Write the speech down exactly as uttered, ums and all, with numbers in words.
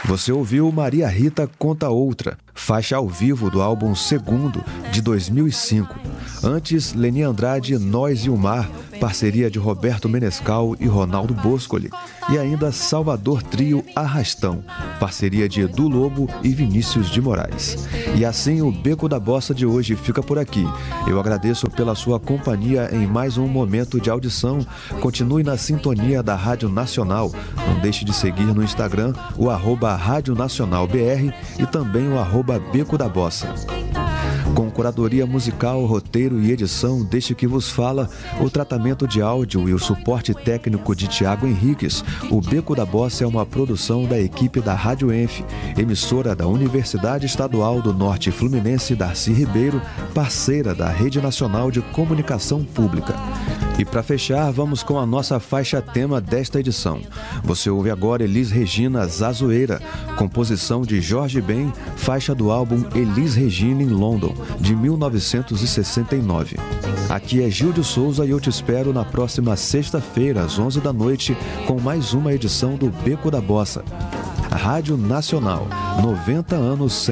Você ouviu Maria Rita Conta Outra, faixa ao vivo do álbum Segundo, de dois mil e cinco. Antes, Leni Andrade, Nós e o Mar, parceria de Roberto Menescal e Ronaldo Boscoli. E ainda Salvador Trio Arrastão, parceria de Edu Lobo e Vinícius de Moraes. E assim o Beco da Bossa de hoje fica por aqui. Eu agradeço pela sua companhia em mais um momento de audição. Continue na sintonia da Rádio Nacional. Não deixe de seguir no Instagram o arroba Rádio Nacional B R e também o arroba Beco da Bossa. Com curadoria musical, roteiro e edição deste que vos fala, o tratamento de áudio e o suporte técnico de Tiago Henriques, o Beco da Bossa é uma produção da equipe da Rádio Enf, emissora da Universidade Estadual do Norte Fluminense Darcy Ribeiro, parceira da Rede Nacional de Comunicação Pública. E para fechar, vamos com a nossa faixa tema desta edição. Você ouve agora Elis Regina Zazoeira, composição de Jorge Ben, faixa do álbum Elis Regina em London, de mil novecentos e sessenta e nove. Aqui é Gil de Souza e eu te espero na próxima sexta-feira, às onze da noite, com mais uma edição do Beco da Bossa. Rádio Nacional, noventa anos sem